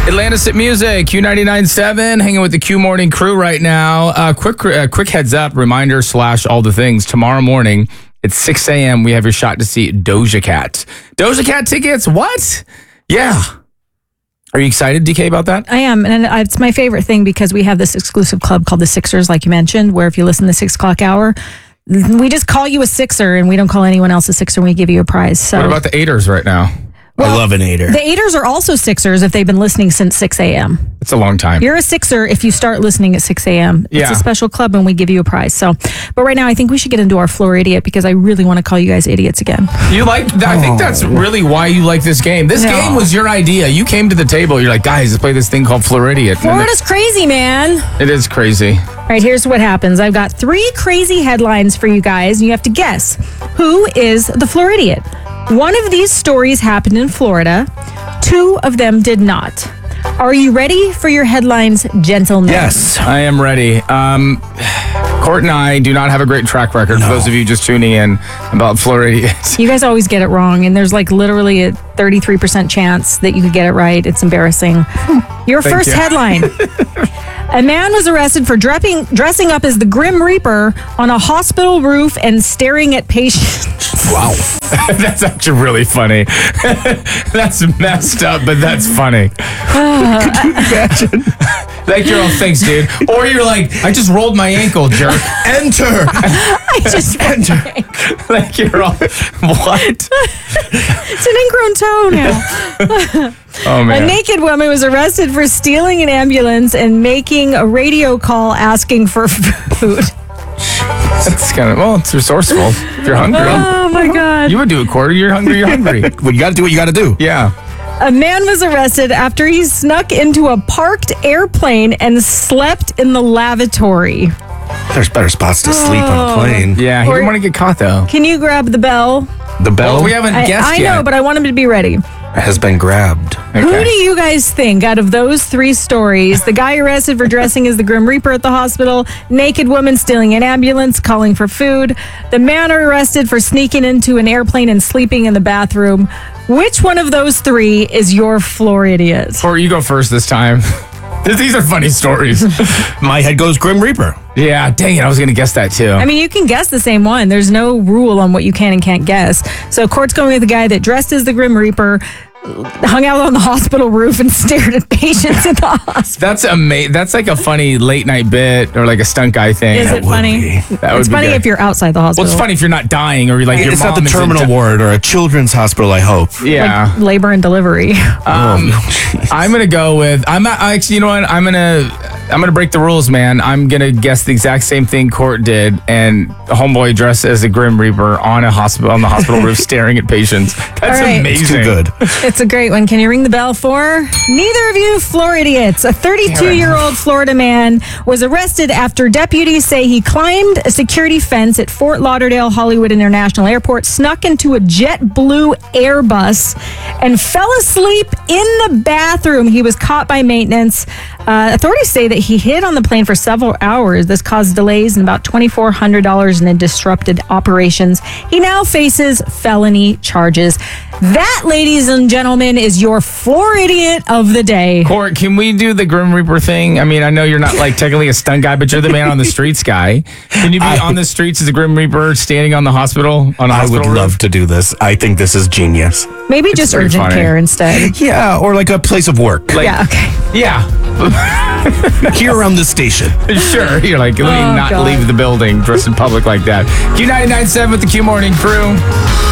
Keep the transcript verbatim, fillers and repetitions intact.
Atlantis at Music, Q ninety-nine point seven, hanging with the Q Morning crew right now. Uh, quick uh, quick heads up, reminder slash all the things. Tomorrow morning at six a.m., we have your shot to see Doja Cat. Doja Cat tickets, what? Yeah. Are you excited, D K, about that? I am, and it's my favorite thing because we have this exclusive club called the Sixers, like you mentioned, where if you listen to the six o'clock hour, we just call you a Sixer, and we don't call anyone else a Sixer, and we give you a prize. So, what about the Eighters right now? Well, I love an Eighter. The Eighters are also Sixers if they've been listening since six a.m. It's a long time. You're a Sixer if you start listening at six a.m. It's Yeah. a special club and we give you a prize. So, but right now I think we should get into our floor idiot because I really want to call you guys idiots again. You like? I think that's really why you like this game. This No. game was your idea. You came to the table. You're like, guys, let's play this thing called Floridiot. Florida's crazy, man. It is crazy. All right, here's what happens. I've got three crazy headlines for you guys, and you have to guess who is the Floridiot. One of these stories happened in Florida. Two of them did not. Are you ready for your headlines, gentlemen? Yes. I am ready. Um, Court and I do not have a great track record, No. for those of you just tuning in, about Floridiot. You guys always get it wrong, and there's like literally a thirty-three percent chance that you could get it right. It's embarrassing. Your Thank first you. headline. A man was arrested for dressing, dressing up as the Grim Reaper on a hospital roof and staring at patients. Wow. That's actually really funny. That's messed up, but that's funny. Imagine. Like you're all, thanks, dude. Or you're like, I just rolled my ankle, jerk. Enter. I just Enter. Like you're all, what? It's an ingrown toe now. Oh, A man. naked woman was arrested for stealing an ambulance and making a radio call asking for food. That's kind of, well, it's resourceful. If you're hungry. Oh my God. You would do it, Corey. You're hungry, you're hungry. Well, you got to do what you got to do. Yeah. A man was arrested after he snuck into a parked airplane and slept in the lavatory. There's better spots to sleep on a plane. Yeah, he Or- didn't want to get caught, though. Can you grab the bell? The bell Well, we haven't I, guessed I yet. know, but I want him to be ready. has been grabbed. Who do you guys think out of those three stories? The guy arrested for dressing as the Grim Reaper at the hospital, naked woman stealing an ambulance, calling for food, the man arrested for sneaking into an airplane and sleeping in the bathroom. Which one of those three is your floor idiot? Or you go first this time. These are funny stories. My head goes Grim Reaper. Yeah, dang it. I was going to guess that, too. I mean, you can guess the same one. There's no rule on what you can and can't guess. So court's going with the guy that dressed as the Grim Reaper, hung out on the hospital roof and stared at patients in the hospital. That's amazing. That's like a funny late night bit or like a stunt guy thing. Is That it would funny? be. That would It's be funny good. if you're outside the Well, hospital. it's funny if you're not dying or you're like your It's not mom the is in terminal di- ward or a children's hospital, I hope. Yeah. Like labor and delivery. Um, I'm gonna go with. I'm not, I actually. You know what? I'm gonna. I'm gonna break the rules, man. I'm gonna guess the exact same thing Court did, and homeboy dressed as a Grim Reaper on a hospital on the hospital roof, staring at patients. That's All right. amazing. It's too good. It's a great one. Can you ring the bell for? Neither of you floor idiots. A thirty-two-year-old Florida man was arrested after deputies say he climbed a security fence at Fort Lauderdale Hollywood International Airport, snuck into a JetBlue Airbus, and fell asleep in the bathroom. He was caught by maintenance. Uh, authorities say that he hid on the plane for several hours. This caused delays and about twenty-four hundred dollars in disrupted operations. He now faces felony charges. That, ladies and gentlemen, is your floor idiot of the day. Court, can we do the Grim Reaper thing? I mean, I know you're not like technically a stunt guy, but you're the man on the streets guy. Can you be I- on the streets as a Grim Reaper standing on the hospital on a I hospital would roof? love to do this. I think this is genius. Maybe just very urgent funny. care instead. Yeah, or like a place of work. Like, Yeah, okay. Yeah. Here around the station. Sure. You're like, let me Oh, not God. leave the building dressed in public like that. Q ninety-nine point seven with the Q Morning Crew.